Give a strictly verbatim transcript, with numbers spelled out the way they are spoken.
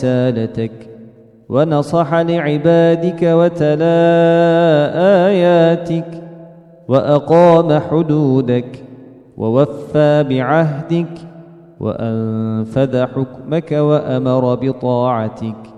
رسالتك ونصح لعبادك وتلا آياتك وأقام حدودك ووفى بعهدك وأنفذ حكمك وأمر بطاعتك